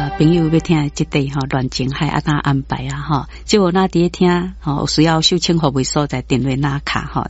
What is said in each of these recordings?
朋友要听这对吼乱情海啊，哪安排啊吼？结果那伫听吼，需要收请服务所在电话那卡吼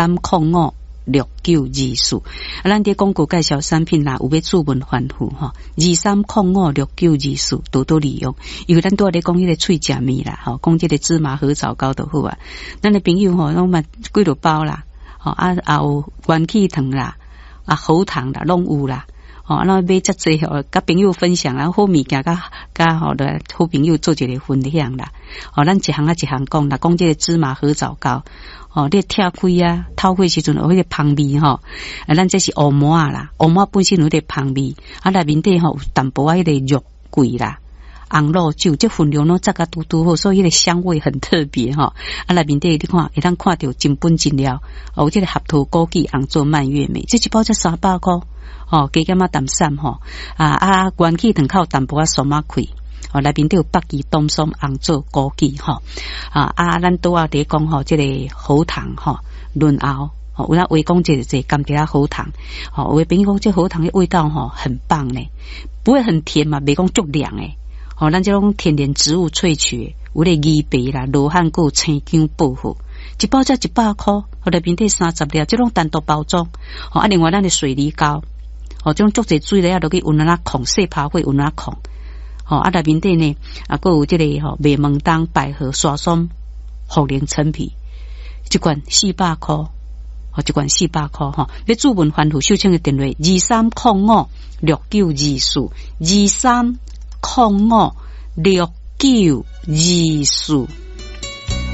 23056924。咱伫广告介绍产品啦，有要注文反复吼，23056924多多利用。因为咱拄仔咧讲迄个脆食面啦，吼，讲这个芝麻合枣糕就好啊。咱的朋友吼，拢嘛几落包啦，吼啊也有元气糖啦，啊喉糖啦，拢有啦。哦，那买遮济吼，甲朋友分享啦，好物件甲好的好朋友做一个分享啦。哦，咱一项啊一项讲啦，讲这个芝麻合枣糕，哦，你拆开啊，透开时阵有迄个香味吼，啊，咱这是乌麻啊啦，乌麻本身有迄个香味，啊，内面底吼有淡薄啊迄个肉桂啦。红露酒这分量拢扎甲嘟嘟好，所以迄个香味很特别吼。啊，内面底你看，会当看到真本真料，哦，这个合桃枸杞红做蔓越莓，这一包才300块。哦，加减啊淡散吼，元气糖靠淡薄啊松仔开，哦，内面都有北极冬松红做枸杞吼，咱拄仔伫讲吼，这个喉糖吼，润喉，哦，有咱话讲这个甘蔗啊喉糖，哦，有的朋友讲这喉糖的味道吼很棒呢，不会很甜嘛，袂讲足凉诶，哦，咱这种天然植物萃取，有咧枇杷啦、罗汉果、青姜薄荷。一包才100块，哦，内面底30粒，这种单独包装，哦，啊，另外咱的水梨膏。哦，这种足侪水咧啊，落去温啊控细泡会温啊控，哦，啊内面底呢，啊，还有这个吼麦门冬、百合、沙松、茯苓、陈皮，一罐400块，哦，一罐400块哈。要注文反复收请的电话23056924，23056924。